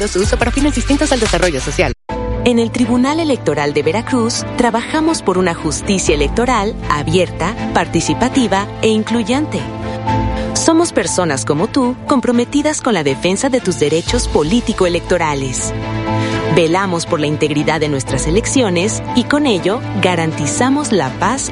Su uso para fines distintos al desarrollo social. En el Tribunal Electoral de Veracruz, trabajamos por una justicia electoral abierta, participativa e incluyente. Somos personas como tú, comprometidas con la defensa de tus derechos político-electorales. Velamos por la integridad de nuestras elecciones y con ello garantizamos la paz